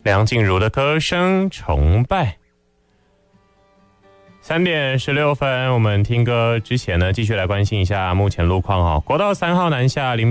梁静茹的歌声崇拜。3点16分，我们听歌之前呢，继续来关心一下目前路况。国道3号南下